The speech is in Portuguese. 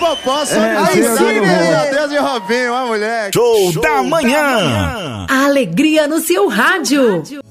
Popó, só aí sim, Deus e Robinho, ó, moleque. Show da manhã. A alegria no seu rádio.